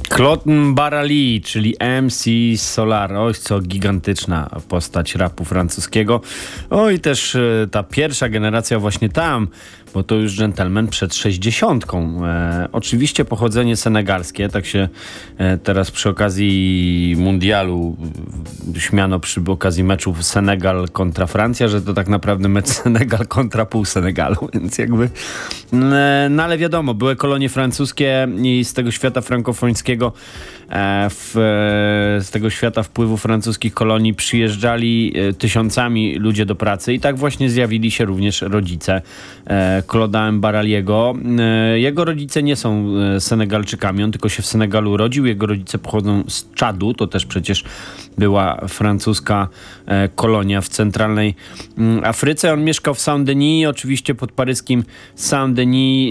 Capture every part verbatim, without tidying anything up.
Claude Barali, czyli M C Solar. Oj, co gigantyczna postać rapu francuskiego. Oj, też e, ta pierwsza generacja właśnie tam, bo to już dżentelmen przed sześćdziesiątką. E, oczywiście pochodzenie senegalskie, tak się e, teraz przy okazji mundialu e, śmiano przy okazji meczów Senegal kontra Francja, że to tak naprawdę mecz Senegal kontra pół Senegalu, więc jakby e, no ale wiadomo, były kolonie francuskie i z tego świata frankofońskiego e, w, e, z tego świata wpływu francuskich kolonii przyjeżdżali e, tysiącami ludzie do pracy i tak właśnie zjawili się również rodzice e, Claude'a Baraliego. Jego rodzice nie są Senegalczykami, on tylko się w Senegalu urodził. Jego rodzice pochodzą z Czadu, to też przecież była francuska kolonia w centralnej Afryce. On mieszkał w Saint-Denis, oczywiście pod paryskim Saint-Denis.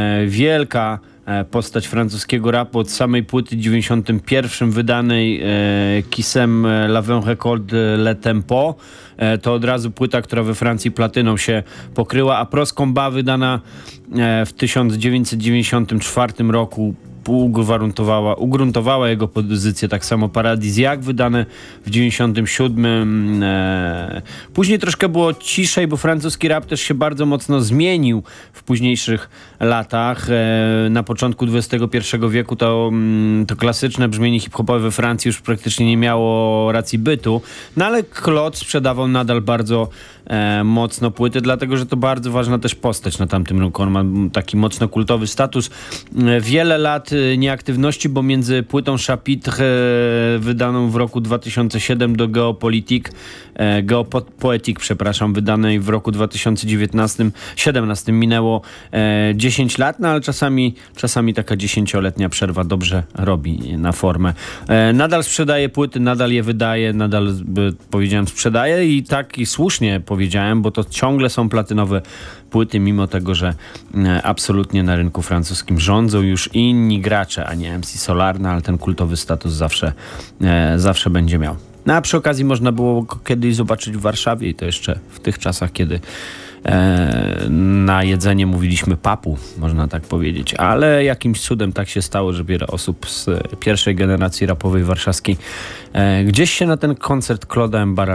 Wielka postać francuskiego rapu od samej płyty dziewięćdziesiątym pierwszym wydanej e, Kissem La Vingt Record Le Tempo. E, to od razu płyta, która we Francji platyną się pokryła, a Pros Combat wydana e, w tysiąc dziewięćset dziewięćdziesiątym czwartym roku ugruntowała, ugruntowała jego pozycję, tak samo Paradisiaque wydane w dziewięćdziesiątym siódmym. E, później troszkę było ciszej, bo francuski rap też się bardzo mocno zmienił w późniejszych latach. E, na początku dwudziestego pierwszego wieku to, to klasyczne brzmienie hip-hopowe we Francji już praktycznie nie miało racji bytu, no ale Claude sprzedawał nadal bardzo e, mocno płyty, dlatego że to bardzo ważna też postać na tamtym rynku. On ma taki mocno kultowy status. E, wiele lat nieaktywności, bo między płytą Chapitre e, wydaną w roku dwa tysiące siódmym do Geopolitik, e, Geopoetic, przepraszam, wydanej w roku dwa tysiące dziewiętnastym siedemnastym minęło e, dziesięć lat, no ale czasami, czasami taka dziesięcioletnia przerwa dobrze robi na formę. E, nadal sprzedaje płyty, nadal je wydaje, nadal by, powiedziałem sprzedaje i tak i słusznie powiedziałem, bo to ciągle są platynowe płyty, mimo tego, że e, absolutnie na rynku francuskim rządzą już inni gracze, a nie M C Solar, no ale ten kultowy status zawsze, e, zawsze będzie miał. No a przy okazji można było go kiedyś zobaczyć w Warszawie i to jeszcze w tych czasach, kiedy e, na jedzenie mówiliśmy papu, można tak powiedzieć, ale jakimś cudem tak się stało, że wiele osób z pierwszej generacji rapowej warszawskiej e, gdzieś się na ten koncert Claude'a Baraliego